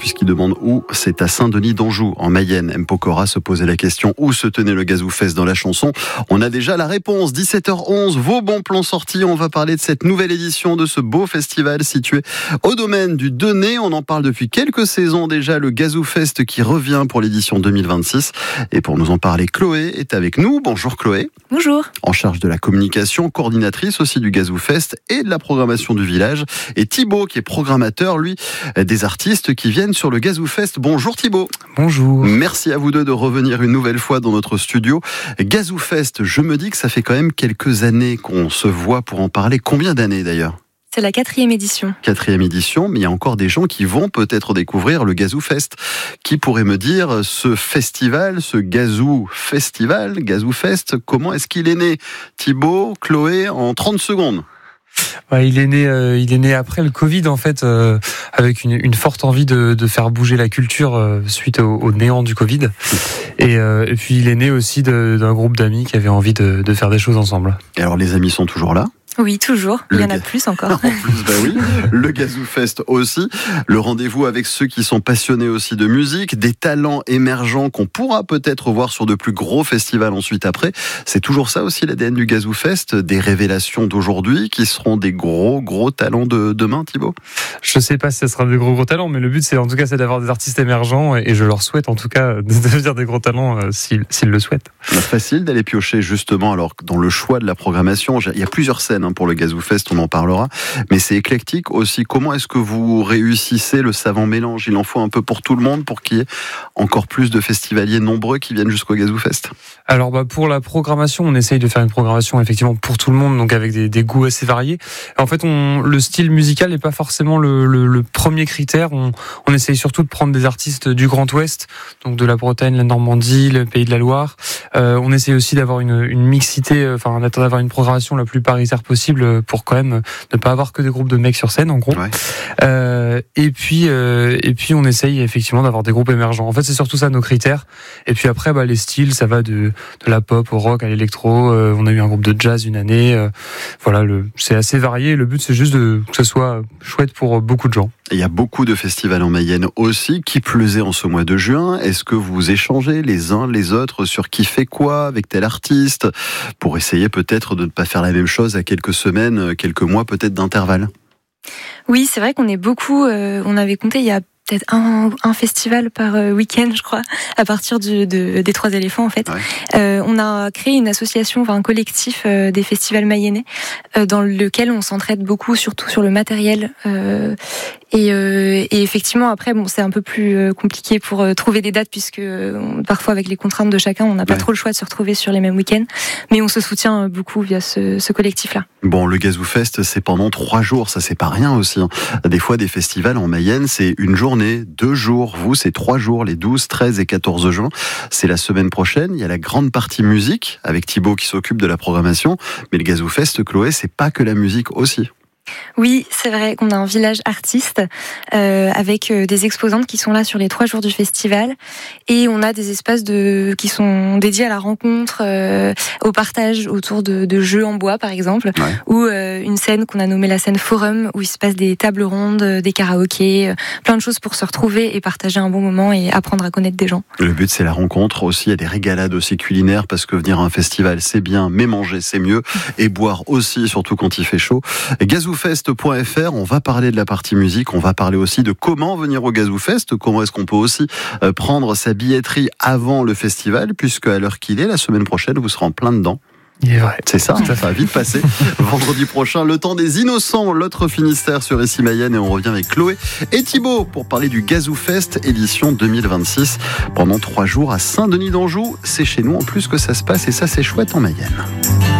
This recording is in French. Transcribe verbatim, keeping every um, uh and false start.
puisqu'il demande où. C'est à Saint-Denis d'Anjou, en Mayenne. M. Pokora se posait la question où se tenait le Gazou Fest dans la chanson. On a déjà la réponse. dix-sept heures onze, vos bons plans sortis. On va parler de cette nouvelle édition de ce beau festival situé au domaine du Denay. On en parle depuis quelques saisons déjà. Le Gazou Fest qui revient pour l'édition deux mille vingt-six. Et pour nous en parler, Chloé est avec nous. Bonjour Chloé. Bonjour. En charge de la communication, coordinatrice aussi du Gazou Fest et de la programmation du village. Et Thibaut qui est programmateur, lui, des artistes qui viennent sur le Gazou Fest. Bonjour Thibaut. Bonjour. Merci à vous deux de revenir une nouvelle fois dans notre studio. Gazou Fest, je me dis que ça fait quand même quelques années qu'on se voit pour en parler. Combien d'années d'ailleurs ? C'est la quatrième édition. Quatrième édition, mais il y a encore des gens qui vont peut-être découvrir le Gazou Fest. Qui pourrait me dire ce festival, ce Gazou Festival, Gazou Fest, comment est-ce qu'il est né ? Thibaut, Chloé, en trente secondes. Ouais, il est né, euh, il est né après le Covid en fait, euh, avec une, une forte envie de, de faire bouger la culture euh, suite au, au néant du Covid. Et, euh, et puis il est né aussi de, d'un groupe d'amis qui avaient envie de, de faire des choses ensemble. Et alors les amis sont toujours là ? Oui, toujours. Il le y en a ga... plus encore. En plus, bah oui. Le Gazou Fest aussi. Le rendez-vous avec ceux qui sont passionnés aussi de musique, des talents émergents qu'on pourra peut-être voir sur de plus gros festivals ensuite après. C'est toujours ça aussi l'A D N du Gazou Fest, des révélations d'aujourd'hui qui seront des gros, gros talents de demain, Thibaut. Je sais pas si ce sera des gros, gros talents, mais le but, c'est en tout cas, c'est d'avoir des artistes émergents et je leur souhaite en tout cas de devenir des gros talents euh, s'ils, s'ils le souhaitent. C'est facile d'aller piocher justement alors dans le choix de la programmation. Il y a plusieurs scènes pour le Gazou Fest, on en parlera, mais c'est éclectique aussi. Comment est-ce que vous réussissez le savant mélange ? Il en faut un peu pour tout le monde pour qu'il y ait encore plus de festivaliers nombreux qui viennent jusqu'au Gazou Fest. Alors bah pour la programmation, on essaye de faire une programmation effectivement pour tout le monde, donc avec des, des goûts assez variés. En fait, on, le style musical n'est pas forcément le, le, le premier critère. On, on essaye surtout de prendre des artistes du Grand Ouest, donc de la Bretagne, la Normandie, le Pays de la Loire. Euh, on essaye aussi d'avoir une, une mixité, enfin d'avoir une programmation la plus paritaire possible pour quand même ne pas avoir que des groupes de mecs sur scène, en gros. Ouais. Euh, et puis euh, et puis on essaye effectivement d'avoir des groupes émergents. En fait, c'est surtout ça nos critères. Et puis après, bah les styles, ça va de de la pop au rock à l'électro. Euh, on a eu un groupe de jazz une année. Euh, voilà, le, c'est assez varié. Le but, c'est juste de, que ce soit chouette pour beaucoup de gens. Il y a beaucoup de festivals en Mayenne aussi. Qui plus est en ce mois de juin, est-ce que vous échangez les uns les autres sur qui fait quoi avec tel artiste pour essayer peut-être de ne pas faire la même chose à quelques semaines, quelques mois peut-être d'intervalle ? Oui, c'est vrai qu'on est beaucoup. Euh, on avait compté il y a peut-être un, un festival par week-end, je crois, à partir du, de, des Trois Éléphants, en fait. Ouais. Euh, on a créé une association, enfin un collectif euh, des festivals mayennais, euh, dans lequel on s'entraide beaucoup, surtout sur le matériel. Euh, et, euh, et effectivement, après, bon, c'est un peu plus euh, compliqué pour euh, trouver des dates, puisque euh, parfois, avec les contraintes de chacun, on n'a pas ouais. trop le choix de se retrouver sur les mêmes week-ends. Mais on se soutient beaucoup via ce, ce collectif-là. Bon, le Gazou Fest, c'est pendant trois jours, ça c'est pas rien aussi. Hein. Des fois, des festivals en Mayenne, c'est une journée, deux jours. Vous, c'est trois jours, les douze, treize et quatorze juin. C'est la semaine prochaine. Il y a la grande partie musique, avec Thibaut qui s'occupe de la programmation. Mais le Gazou Fest, Chloé, c'est pas que la musique aussi. Oui, c'est vrai qu'on a un village artiste euh, avec euh, des exposantes qui sont là sur les trois jours du festival et on a des espaces de qui sont dédiés à la rencontre, euh, au partage autour de, de jeux en bois par exemple, ouais. ou euh, une scène qu'on a nommée la scène forum où il se passe des tables rondes, des karaokés, euh, plein de choses pour se retrouver et partager un bon moment et apprendre à connaître des gens. Le but c'est la rencontre aussi, il y a des régalades aussi culinaires parce que venir à un festival c'est bien, mais manger c'est mieux et boire aussi, surtout quand il fait chaud. Gazou Fest point F R, on va parler de la partie musique, on va parler aussi de comment venir au Gazou Fest, comment est-ce qu'on peut aussi prendre sa billetterie avant le festival, puisque à l'heure qu'il est, la semaine prochaine, vous serez en plein dedans. Yeah, ouais. C'est ça, ça va vite passer. Vendredi prochain, le temps des innocents, l'autre Finistère sur Ici Mayenne, et on revient avec Chloé et Thibaut pour parler du Gazou Fest édition deux mille vingt-six pendant trois jours à Saint-Denis d'Anjou. C'est chez nous en plus que ça se passe et ça c'est chouette en Mayenne.